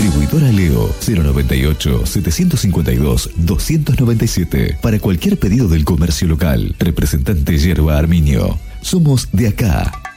Distribuidora Leo 098-752-297. Para cualquier pedido del comercio local. Representante Yerba Arminio. Somos de acá.